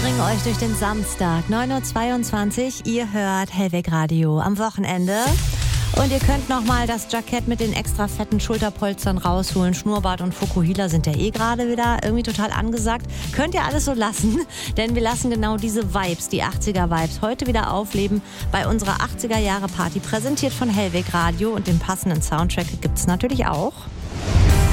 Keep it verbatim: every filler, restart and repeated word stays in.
bringen euch durch den Samstag, neun Uhr zweiundzwanzig. Ihr hört Hellweg Radio am Wochenende. Und ihr könnt nochmal das Jackett mit den extra fetten Schulterpolstern rausholen. Schnurrbart und Fukuhila sind ja eh gerade wieder irgendwie total angesagt. Könnt ihr alles so lassen, denn wir lassen genau diese Vibes, die achtziger-Vibes, heute wieder aufleben bei unserer achtziger-Jahre-Party. Präsentiert von Hellweg Radio und den passenden Soundtrack gibt's natürlich auch